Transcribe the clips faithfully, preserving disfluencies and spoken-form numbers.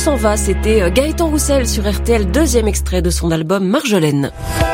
s'en va, c'était Gaëtan Roussel sur R T L, deuxième extrait de son album Marjolaine.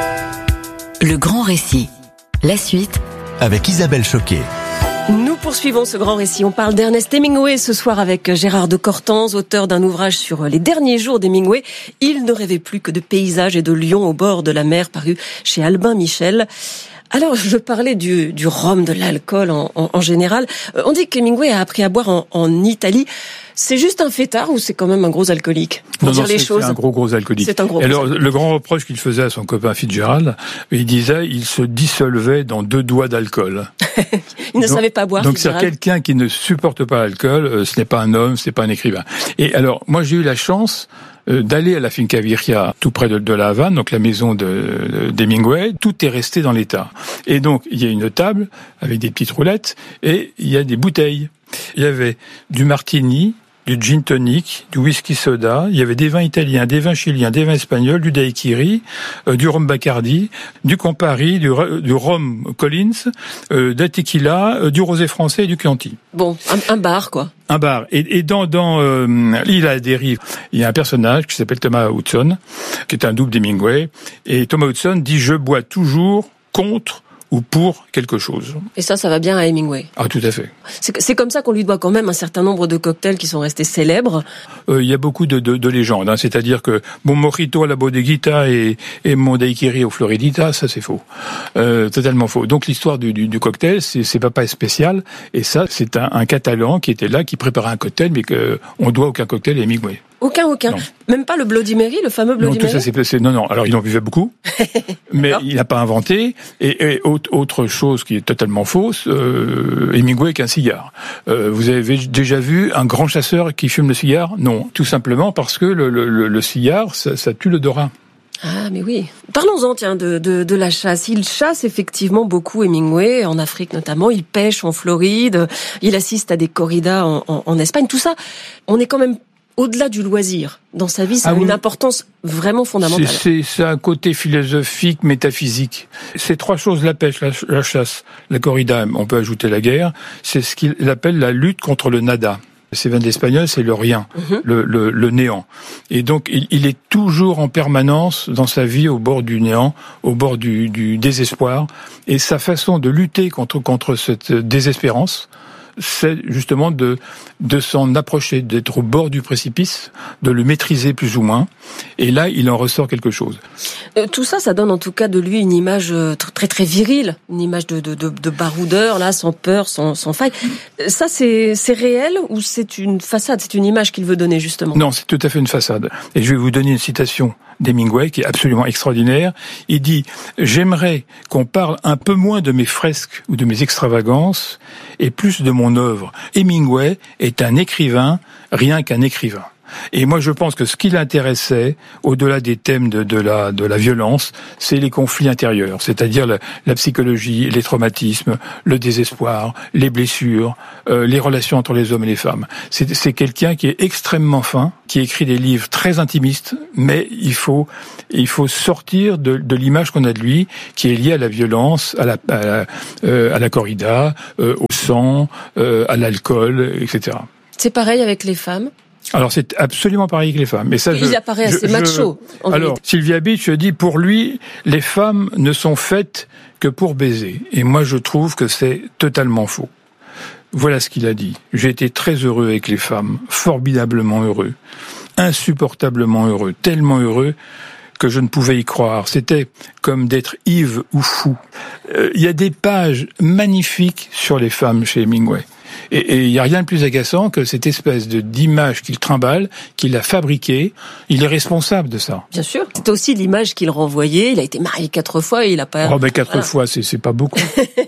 Le grand récit, la suite avec Isabelle Choquet. Nous poursuivons ce grand récit. On parle d'Ernest Hemingway ce soir avec Gérard de Cortanze, auteur d'un ouvrage sur les derniers jours d'Hemingway. Il ne rêvait plus que de paysages et de lions au bord de la mer, paru chez Albin Michel. Alors, je parlais du, du rhum, de l'alcool en, en, en général. On dit qu'Hemingway a appris à boire en, en Italie. C'est juste un fêtard ou c'est quand même un gros alcoolique? Pour non, dire non, les c'est, choses. c'est un gros gros alcoolique. C'est un gros. Et alors, le grand reproche qu'il faisait à son copain Fitzgerald, il disait, il se dissolvait dans deux doigts d'alcool. Il ne donc, savait pas boire. Donc, c'est quelqu'un qui ne supporte pas l'alcool. Euh, ce n'est pas un homme, ce n'est pas un écrivain. Et alors, moi, j'ai eu la chance euh, d'aller à la Finca Viria, tout près de, de la Havane, donc la maison de, d'Hemingway. Tout est resté dans l'état. Et donc, il y a une table avec des petites roulettes et il y a des bouteilles. Il y avait du martini, du gin tonic, du whisky soda, il y avait des vins italiens, des vins chiliens, des vins espagnols, du daiquiri, euh, du rhum Bacardi, du Campari, du, du rhum Collins, euh, de tequila, euh, du rosé français et du Chianti. Bon, un, un bar quoi. Un bar. Et, et dans, dans euh, l'île à la dérive, il y a un personnage qui s'appelle Thomas Hudson, qui est un double d'Hemingway. Et Thomas Hudson dit « Je bois toujours contre ou pour quelque chose ». Et ça, ça va bien à Hemingway. Ah, tout à fait. C'est, c'est comme ça qu'on lui doit quand même un certain nombre de cocktails qui sont restés célèbres. Euh, il y a beaucoup de, de, de légendes, hein, c'est-à-dire que mon mojito à la bodeguita et, et mon daiquiri au floridita, ça c'est faux, euh, totalement faux. Donc l'histoire du, du, du cocktail, c'est, c'est Papa Spécial, et ça c'est un, un Catalan qui était là, qui préparait un cocktail, mais que on doit aucun cocktail à Hemingway. Aucun, aucun. Non. Même pas le Bloody Mary, le fameux Bloody non, tout Mary. Ça, c'est, c'est, non, non. Alors, il en buvait beaucoup, mais il n'a pas inventé. Et, et autre, autre chose qui est totalement fausse, euh, Hemingway avec un cigare. Euh, vous avez déjà vu un grand chasseur qui fume le cigare? Non, tout simplement parce que le, le, le cigare, ça, ça tue l'odorat. Ah, mais oui. Parlons-en, tiens, de, de, de la chasse. Il chasse effectivement beaucoup, Hemingway, en Afrique notamment. Il pêche en Floride. Il assiste à des corridas en, en, en Espagne. Tout ça, on est quand même au-delà du loisir. Dans sa vie, ça ah a oui. une importance vraiment fondamentale. C'est, c'est, c'est un côté philosophique, métaphysique. Ces trois choses, la pêche, la, la chasse, la corrida, on peut ajouter la guerre, c'est ce qu'il appelle la lutte contre le nada. C'est vin d'espagnol, c'est le rien, mm-hmm. le, le, le néant. Et donc, il, il est toujours en permanence dans sa vie au bord du néant, au bord du, du désespoir. Et sa façon de lutter contre, contre cette désespérance, c'est justement de de s'en approcher, d'être au bord du précipice, de le maîtriser plus ou moins. Et là, il en ressort quelque chose. Euh, tout ça, ça donne en tout cas de lui une image très très virile, une image de de de, de baroudeur là, sans peur, sans sans faille. Ça, c'est c'est réel ou c'est une façade, c'est une image qu'il veut donner justement? Non, c'est tout à fait une façade. Et je vais vous donner une citation d'Hemingway qui est absolument extraordinaire. Il dit « J'aimerais qu'on parle un peu moins de mes fresques ou de mes extravagances et plus de mon œuvre. Hemingway est un écrivain, rien qu'un écrivain. » Et moi, je pense que ce qui l'intéressait, au-delà des thèmes de, de la de la violence, c'est les conflits intérieurs, c'est-à-dire la, la psychologie, les traumatismes, le désespoir, les blessures, euh, les relations entre les hommes et les femmes. C'est, c'est quelqu'un qui est extrêmement fin, qui écrit des livres très intimistes, mais il faut il faut sortir de, de l'image qu'on a de lui, qui est liée à la violence, à la à la, euh, à la corrida, euh, au sang, euh, à l'alcool, et cetera. C'est pareil avec les femmes? Alors c'est absolument pareil que les femmes. Mais ça, il je, apparaît assez je, macho. Je... Alors Sylvia Beach dit pour lui, les femmes ne sont faites que pour baiser. Et moi je trouve que c'est totalement faux. Voilà ce qu'il a dit. J'ai été très heureux avec les femmes, formidablement heureux, insupportablement heureux, tellement heureux que je ne pouvais y croire. C'était comme d'être ivre ou fou. Euh, il y a des pages magnifiques sur les femmes chez Hemingway. Et il n'y a rien de plus agaçant que cette espèce de d'image qu'il trimballe, qu'il a fabriquée. Il est responsable de ça. Bien sûr. C'est aussi l'image qu'il renvoyait. Il a été marié quatre fois et il a pas... Oh ben quatre voilà. fois, c'est, c'est pas beaucoup.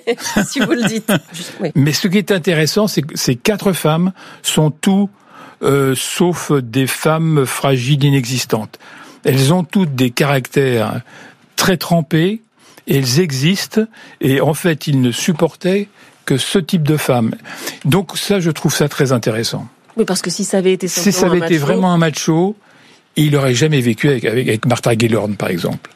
Si vous le dites. Juste, oui. Mais ce qui est intéressant, c'est que ces quatre femmes sont tout euh, sauf des femmes fragiles, inexistantes. Elles ont toutes des caractères très trempés, et elles existent, et en fait, ils ne supportaient que ce type de femme. Donc ça, je trouve ça très intéressant. Oui, parce que si ça avait été si ça avait été vraiment un macho, il n'aurait jamais vécu avec, avec, avec Martha Gellhorn, par exemple.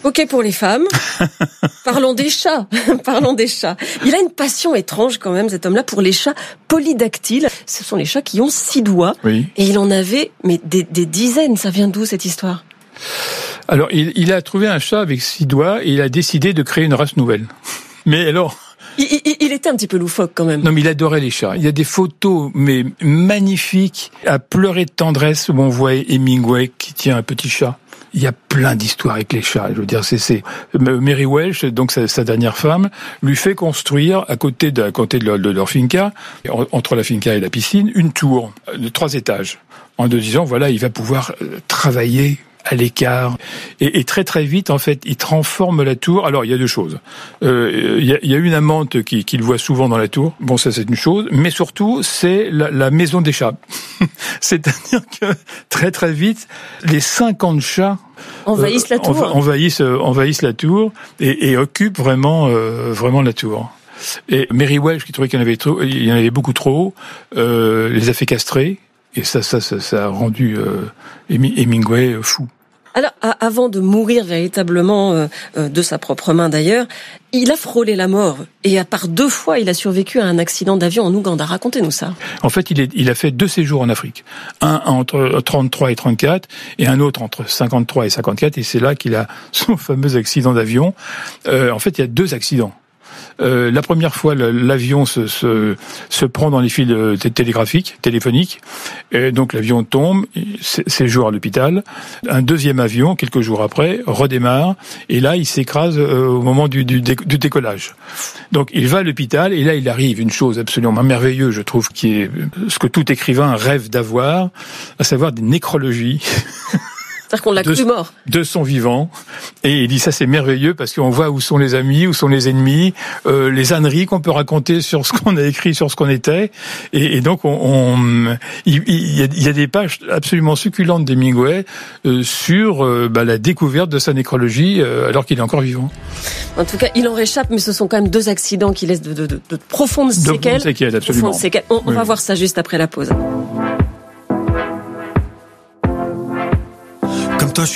Ok pour les femmes. Parlons des chats. Parlons des chats. Il a une passion étrange quand même, cet homme-là, pour les chats polydactyles. Ce sont les chats qui ont six doigts. Oui. Et il en avait mais des, des dizaines. Ça vient d'où cette histoire ? Alors, il, il a trouvé un chat avec six doigts et il a décidé de créer une race nouvelle. Mais alors... Il, il, il était un petit peu loufoque quand même. Non, mais il adorait les chats. Il y a des photos, mais magnifiques, à pleurer de tendresse, où on voit Hemingway qui tient un petit chat. Il y a plein d'histoires avec les chats. Je veux dire, c'est, c'est Mary Welsh, donc sa, sa dernière femme, lui fait construire à côté de, à côté de leur, de leur finca, entre la finca et la piscine, une tour de trois étages, en lui disant voilà, il va pouvoir travailler à l'écart. Et, et très très vite, en fait, il transforme la tour. Alors, il y a deux choses. Euh, il, y a, il y a une amante qui, qui le voit souvent dans la tour. Bon, ça c'est une chose. Mais surtout, c'est la, la maison des chats. C'est-à-dire que très très vite, les cinquante chats envahissent euh, la tour. Envahissent, envahissent la tour et, et occupent vraiment, euh, vraiment la tour. Et Mary Welsh, qui trouvait qu'il y en avait trop, il y en avait beaucoup trop, euh, les a fait castrer. Et ça, ça, ça, ça a rendu euh, Hemingway fou. Alors, avant de mourir véritablement euh, de sa propre main d'ailleurs, il a frôlé la mort. Et à part deux fois, il a survécu à un accident d'avion en Ouganda. Racontez-nous ça. En fait, il, est, il a fait deux séjours en Afrique. Un entre trente-trois et trente-quatre, et un autre entre cinquante-trois et cinquante-quatre. Et c'est là qu'il a son fameux accident d'avion. Euh, en fait, il y a deux accidents. Euh, la première fois, le, l'avion se, se, se prend dans les fils télégraphiques, téléphoniques, et donc l'avion tombe, séjour à l'hôpital. Un deuxième avion, quelques jours après, redémarre, et là, il s'écrase euh, au moment du, du, du décollage. Donc, il va à l'hôpital, et là, il arrive une chose absolument merveilleuse, je trouve, qui est ce que tout écrivain rêve d'avoir, à savoir des nécrologies. C'est-à-dire qu'on l'a de, cru mort. De son vivant. Et il dit ça c'est merveilleux parce qu'on voit où sont les amis, où sont les ennemis, euh, les âneries qu'on peut raconter sur ce qu'on a écrit, sur ce qu'on était. Et, et donc on, on il, il, y a, il y a des pages absolument succulentes d'Hemingway euh, sur euh, bah, la découverte de sa nécrologie euh, alors qu'il est encore vivant. En tout cas, il en réchappe, mais ce sont quand même deux accidents qui laissent de, de, de, de profondes séquelles. De profondes séquelles, absolument. Profondes séquelles. On, on oui. va voir ça juste après la pause.